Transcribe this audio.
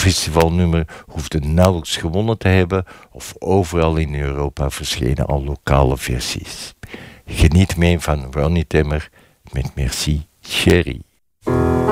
festivalnummer hoefde nauwelijks gewonnen te hebben of overal in Europa verschenen al lokale versies. Geniet mee van Ronnie Timmer met Merci Chérie.